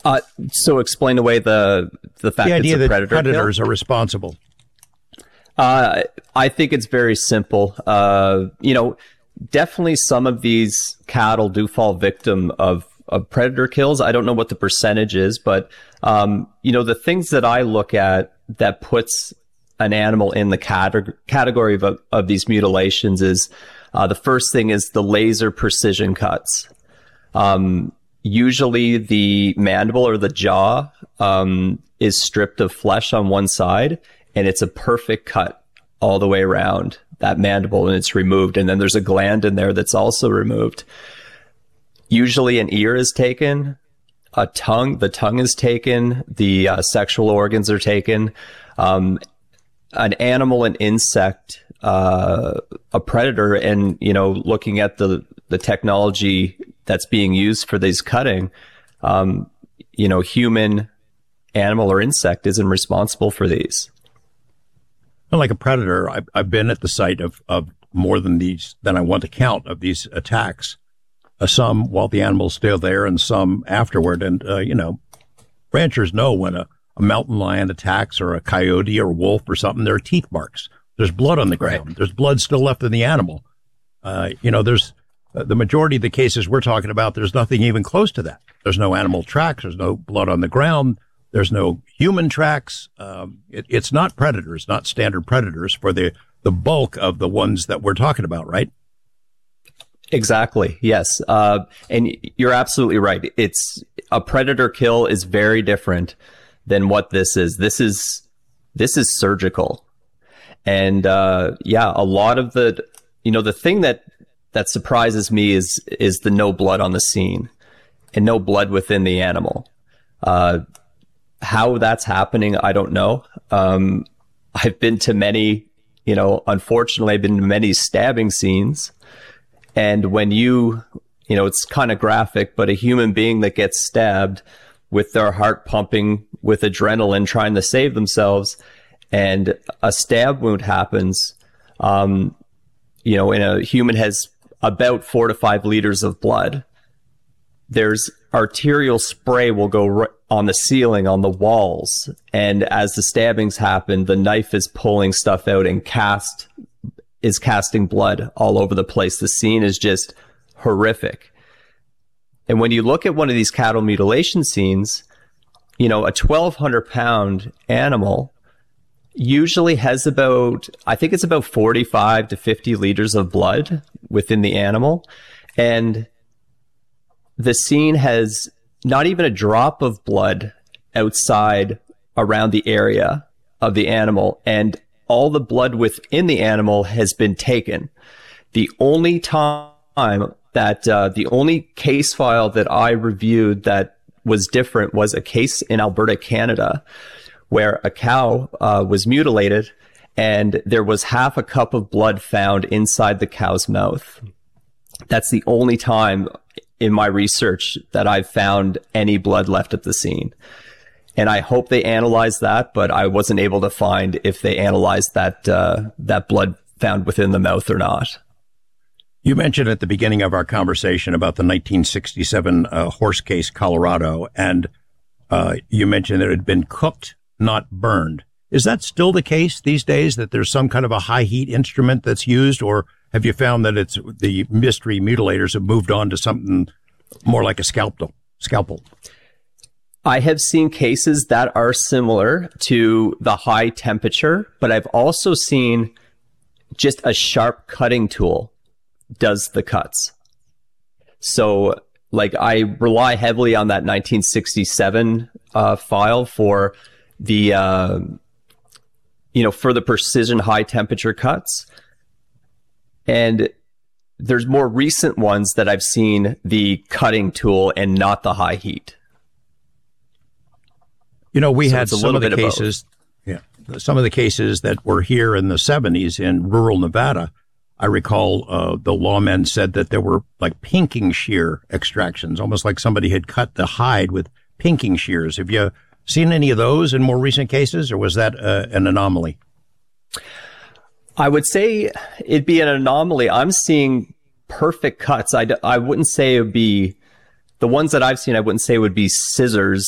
So explain away the fact the idea it's a that predators kill? are responsible. I think it's very simple. Definitely some of these cattle do fall victim of predator kills. I don't know what the percentage is, but, the things that I look at that puts an animal in the category of these mutilations is, the first thing is the laser precision cuts. Usually the mandible or the jaw, is stripped of flesh on one side, and it's a perfect cut all the way around that mandible, and it's removed. And then there's a gland in there that's also removed. Usually an ear is taken, the tongue is taken, the sexual organs are taken. An animal, an insect, a predator, and, looking at the technology that's being used for these cutting, human, animal, or insect isn't responsible for these. Like a predator, I've been at the site of more than I want to count of these attacks. Some while the animal's still there, and some afterward. And ranchers know when a mountain lion attacks, or a coyote or a wolf or something, there are teeth marks. There's blood on the ground. Right. There's blood still left in the animal. There's the majority of the cases we're talking about. There's nothing even close to that. There's no animal tracks. There's no blood on the ground. There's no human tracks. It's not predators, not standard predators for the bulk of the ones that we're talking about, right? Exactly. Yes. And you're absolutely right. It's a predator kill is very different than what this is. This is surgical. And, a lot of the thing that surprises me is the no blood on the scene and no blood within the animal. How that's happening, I don't know. I've been to many, unfortunately, I've been to many stabbing scenes. And when it's kind of graphic, but a human being that gets stabbed with their heart pumping with adrenaline, trying to save themselves, and a stab wound happens, and a human has about 4 to 5 liters of blood. There's arterial spray will go on the ceiling, on the walls. And as the stabbings happen, the knife is pulling stuff out and is casting blood all over the place. The scene is just horrific. And when you look at one of these cattle mutilation scenes, a 1,200 pound animal usually has about 45 to 50 liters of blood within the animal. And the scene has not even a drop of blood outside around the area of the animal. And all the blood within the animal has been taken. The only time that, the only case file that I reviewed that was different was a case in Alberta, Canada, where a cow was mutilated and there was half a cup of blood found inside the cow's mouth. That's the only time in my research that I've found any blood left at the scene. And I hope they analyzed that, but I wasn't able to find if they analyzed that blood found within the mouth or not. You mentioned at the beginning of our conversation about the 1967 horse case, Colorado, and you mentioned that it had been cooked, not burned. Is that still the case these days, that there's some kind of a high heat instrument that's used, or have you found that it's the mystery mutilators have moved on to something more like a scalpel? I have seen cases that are similar to the high temperature, but I've also seen just a sharp cutting tool does the cuts. So I rely heavily on that 1967 file for the, for the precision high temperature cuts. And there's more recent ones that I've seen the cutting tool and not the high heat. We had some of the cases, some of the cases that were here in the 70s in rural Nevada. I recall the lawmen said that there were like pinking shear extractions, almost like somebody had cut the hide with pinking shears. Have you seen any of those in more recent cases, or was that an anomaly? I would say it'd be an anomaly. I'm seeing perfect cuts. I wouldn't say it would be, the ones that I've seen, I wouldn't say would be scissors